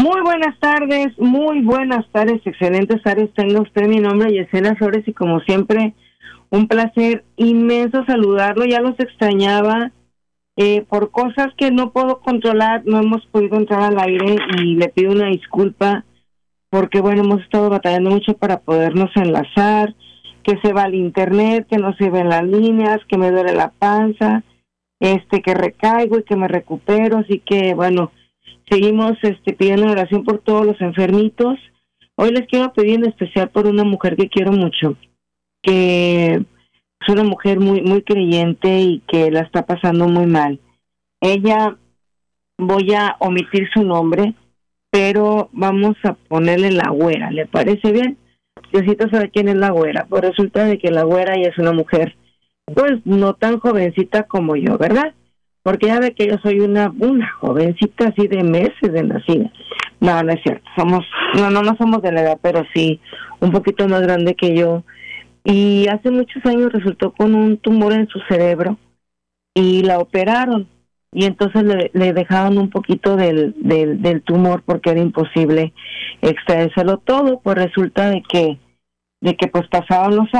Muy buenas tardes, excelentes tardes. Tenga usted, mi nombre es Yesenia Flores y como siempre, un placer inmenso saludarlo. Ya los extrañaba por cosas que no puedo controlar, no hemos podido entrar al aire y le pido una disculpa porque, bueno, hemos estado batallando mucho para podernos enlazar, que se va el internet, que no se ven las líneas, que me duele la panza, que recaigo y que me recupero, así que, bueno, seguimos pidiendo oración por todos los enfermitos. Hoy les quiero pedir en especial por una mujer que quiero mucho, que es una mujer muy muy creyente y que la está pasando muy mal. Ella, voy a omitir su nombre, pero vamos a ponerle la güera, ¿le parece bien? Necesito saber quién es la güera. Pues resulta de que la güera ya es una mujer, pues no tan jovencita como yo, ¿verdad? Porque ya ve que yo soy una jovencita así de meses de nacida. No, no es cierto. No somos de la edad, pero sí un poquito más grande que yo. Y hace muchos años resultó con un tumor en su cerebro y la operaron. Y entonces le dejaron un poquito del tumor porque era imposible extraérselo todo. Pues resulta de que pues pasaron los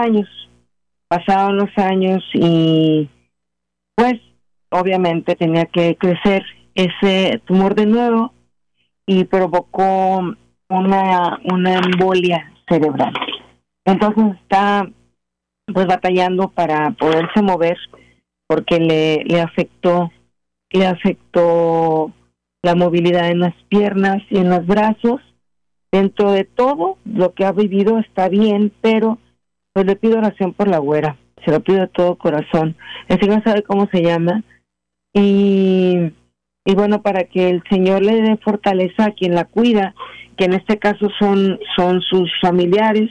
años y pues obviamente tenía que crecer ese tumor de nuevo y provocó una embolia cerebral. Entonces está pues batallando para poderse mover porque le afectó la movilidad en las piernas y en los brazos. Dentro de todo lo que ha vivido está bien, pero pues le pido oración por la güera, se lo pido de todo corazón. El Señor sabe cómo se llama y bueno, para que el Señor le dé fortaleza a quien la cuida, que en este caso son sus familiares.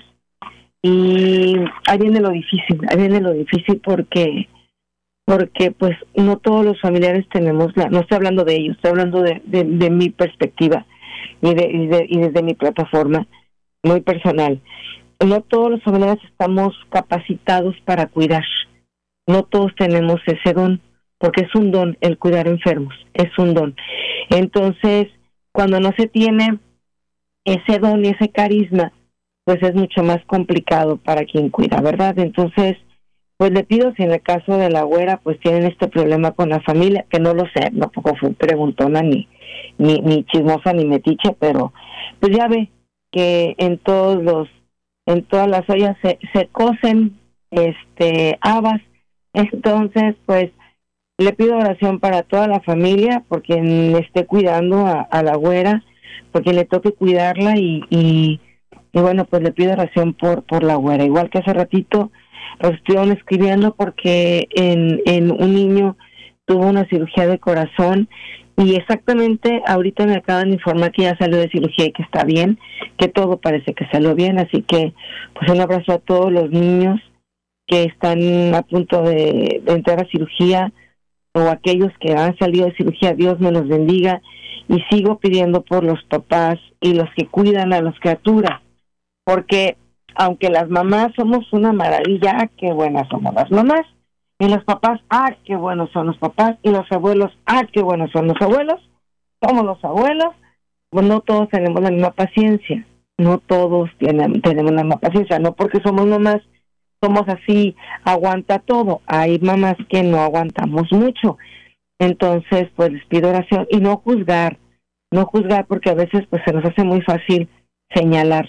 Y ahí viene lo difícil porque pues no todos los familiares tenemos no estoy hablando de ellos, estoy hablando de mi perspectiva y desde mi plataforma muy personal. No todos los familiares estamos capacitados para cuidar, no todos tenemos ese don, porque es un don el cuidar enfermos, es un don. Entonces, cuando no se tiene ese don y ese carisma, pues es mucho más complicado para quien cuida, ¿verdad? Entonces, pues le pido si en el caso de la güera, pues tienen este problema con la familia, que no lo sé, tampoco fui preguntona ni chismosa ni metiche, pero pues ya ve que en todas las ollas se cocen habas. Entonces, pues le pido oración para toda la familia, porque esté cuidando a la güera, porque le toque cuidarla y bueno, pues le pido oración por la güera. Igual que hace ratito los estuvieron escribiendo porque en un niño tuvo una cirugía de corazón y exactamente ahorita me acaban de informar que ya salió de cirugía y que está bien, que todo parece que salió bien, así que pues un abrazo a todos los niños que están a punto de entrar a cirugía o aquellos que han salido de cirugía. Dios me los bendiga y sigo pidiendo por los papás y los que cuidan a las criaturas, porque aunque las mamás somos una maravilla, qué buenas somos las mamás, y los papás, qué buenos son los papás, y los abuelos, qué buenos son los abuelos, somos los abuelos. Pues no todos tenemos la misma paciencia, no todos tenemos la misma paciencia, no porque somos mamás, somos así, aguanta todo. Hay mamás que no aguantamos mucho, entonces pues les pido oración y no juzgar, porque a veces pues se nos hace muy fácil señalar.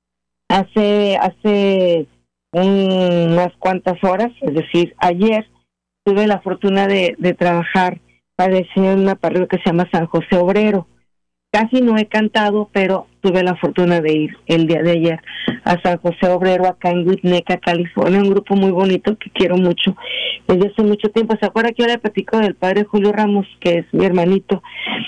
Hace unas cuantas horas, es decir, ayer, tuve la fortuna de trabajar para el Señor en una parroquia que se llama San José Obrero. Casi no he cantado, pero tuve la fortuna de ir el día de ayer a San José Obrero, acá en Winnetka, California, un grupo muy bonito que quiero mucho desde hace mucho tiempo. ¿Se acuerda que yo le platico del padre Julio Ramos, que es mi hermanito,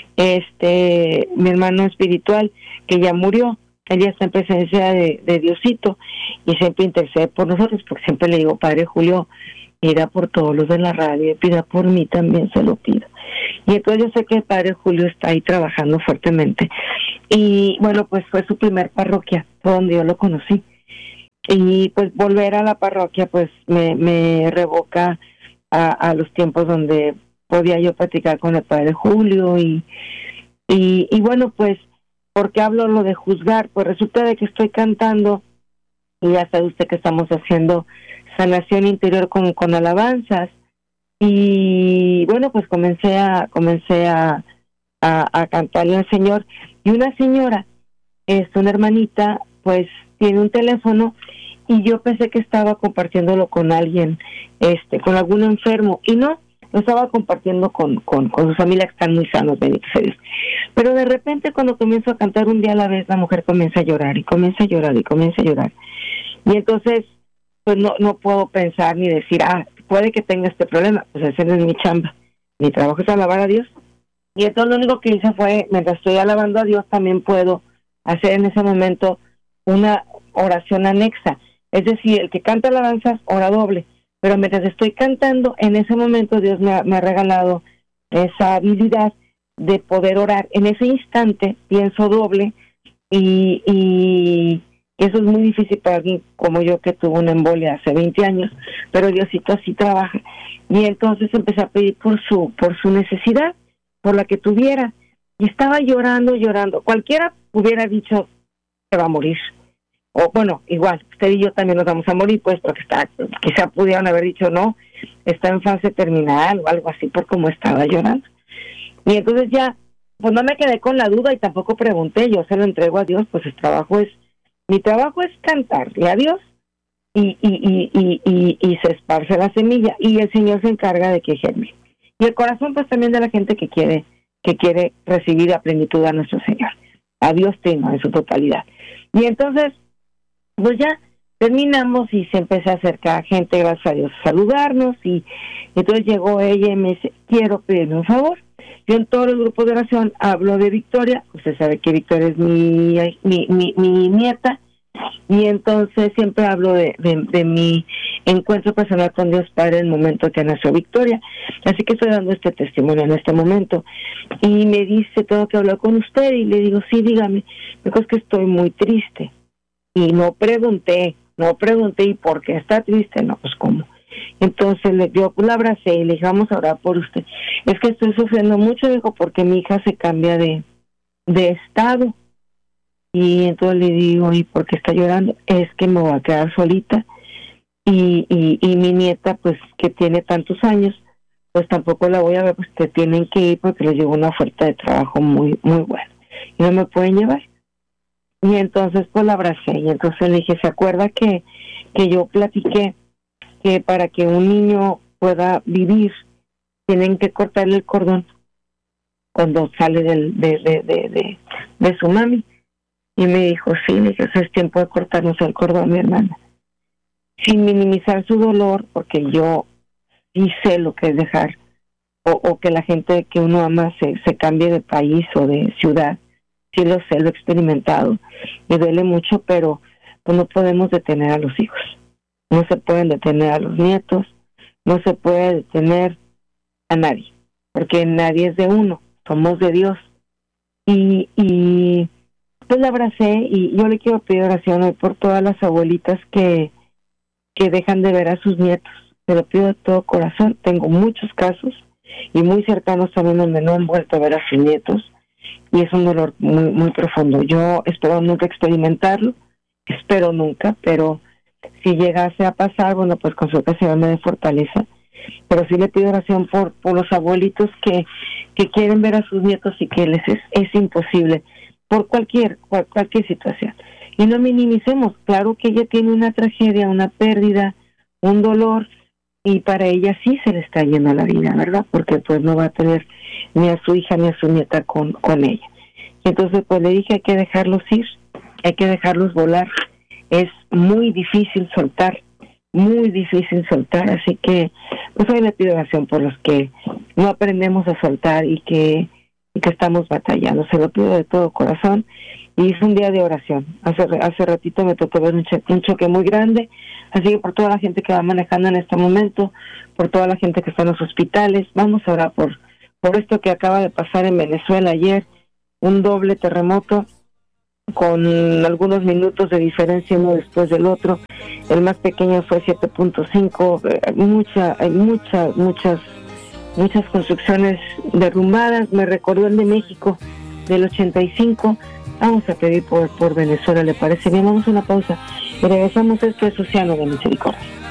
mi hermano espiritual, que ya murió? Ella está en presencia de Diosito y siempre intercede por nosotros, porque siempre le digo, padre Julio, pida por todos los de la radio, pida por mí también, se lo pido. Y entonces yo sé que el padre Julio está ahí trabajando fuertemente. Y bueno, pues fue su primer parroquia, fue donde yo lo conocí. Y pues volver a la parroquia pues me revoca a los tiempos donde podía yo platicar con el padre Julio y bueno, pues ¿por qué hablo lo de juzgar? Pues resulta de que estoy cantando y ya sabe usted que estamos haciendo sanación interior con alabanzas. Y bueno, pues comencé a cantarle al Señor. Y una señora, una hermanita, pues tiene un teléfono y yo pensé que estaba compartiéndolo con alguien, con algún enfermo, y no, lo estaba compartiendo con su familia, que están muy sanos, bendito sea Dios. Pero de repente cuando comienzo a cantar un día a la vez, la mujer comienza a llorar y comienza a llorar y comienza a llorar. Y entonces, pues no puedo pensar ni decir, puede que tenga este problema, pues ese no es mi chamba. Mi trabajo es alabar a Dios. Y entonces lo único que hice fue, mientras estoy alabando a Dios, también puedo hacer en ese momento una oración anexa. Es decir, el que canta alabanzas, ora doble. Pero mientras estoy cantando, en ese momento Dios me ha regalado esa habilidad de poder orar. En ese instante pienso doble y eso es muy difícil para alguien como yo que tuvo una embolia hace 20 años, pero Diosito así trabaja. Y entonces empecé a pedir por su necesidad, por la que tuviera. Y estaba llorando. Cualquiera hubiera dicho, se va a morir. O bueno, igual, usted y yo también nos vamos a morir, pues, porque quizá pudieran haber dicho, no, está en fase terminal o algo así, por cómo estaba llorando. Y entonces ya, pues no me quedé con la duda y tampoco pregunté, yo se lo entrego a Dios, pues mi trabajo es cantarle a Dios y se esparce la semilla y el Señor se encarga de que germine. Y el corazón, pues, también de la gente que quiere recibir a plenitud a nuestro Señor, a Dios Trino en su totalidad. Y entonces, pues ya terminamos y se empezó a acercar gente, gracias a Dios, a saludarnos, y entonces llegó ella y me dice, quiero pedirle un favor. Yo en todos los grupos de oración hablo de Victoria, usted sabe que Victoria es mi nieta, y entonces siempre hablo de mi encuentro personal con Dios Padre en el momento que nació Victoria. Así que estoy dando este testimonio en este momento. Y me dice, tengo que hablar con usted, y le digo, sí, dígame, porque es que estoy muy triste. Y no pregunté, ¿y por qué está triste? No, pues cómo. Entonces yo la abracé y le dije, vamos a orar por usted. Es que estoy sufriendo mucho, dijo, porque mi hija se cambia de estado. Y entonces le digo, ¿y por qué está llorando? Es que me voy a quedar solita. Y mi nieta, pues, que tiene tantos años, pues tampoco la voy a ver, pues que tienen que ir porque les llegó una oferta de trabajo muy, muy buena. Y no me pueden llevar. Y entonces pues la abracé y entonces le dije, ¿se acuerda que yo platiqué que para que un niño pueda vivir tienen que cortarle el cordón cuando sale de su mami? Y me dijo, sí, le dije, es tiempo de cortarnos el cordón, mi hermana. Sin minimizar su dolor, porque yo sí sé lo que es dejar, o que la gente que uno ama se cambie de país o de ciudad. Sí lo sé, lo he experimentado, me duele mucho, pero pues no podemos detener a los hijos, no se pueden detener a los nietos, no se puede detener a nadie, porque nadie es de uno, somos de Dios. Y pues la abracé y yo le quiero pedir oración hoy por todas las abuelitas que dejan de ver a sus nietos. Se lo pido de todo corazón. Tengo muchos casos y muy cercanos también donde no han vuelto a ver a sus nietos. Y es un dolor muy, muy profundo. Yo espero nunca experimentarlo, pero si llegase a pasar, bueno, pues con su ocasión me dé fortaleza. Pero sí le pido oración por los abuelitos que quieren ver a sus nietos y que les es imposible por cualquier situación. Y no minimicemos, claro que ella tiene una tragedia, una pérdida, un dolor, y para ella sí se le está yendo la vida, ¿verdad? Porque pues no va a tener ni a su hija ni a su nieta con ella. Y entonces pues le dije, hay que dejarlos ir, hay que dejarlos volar. Es muy difícil soltar, así que pues hoy le pido oración por los que no aprendemos a soltar y que estamos batallando. Se lo pido de todo corazón. Y es un día de oración. Hace ratito me tocó ver un choque muy grande, así que por toda la gente que va manejando en este momento, por toda la gente que está en los hospitales, vamos a orar por esto que acaba de pasar en Venezuela ayer, un doble terremoto con algunos minutos de diferencia uno después del otro. El más pequeño fue 7.5, hay muchas construcciones derrumbadas. Me recordó el de México del 85, Vamos a pedir por Venezuela, ¿le parece bien? Vamos a una pausa y regresamos. Esto es Océano de Misericordia.